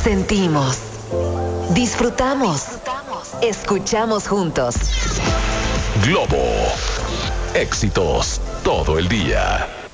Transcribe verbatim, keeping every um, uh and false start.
Sentimos, disfrutamos, escuchamos juntos. Globo. Éxitos todo el día.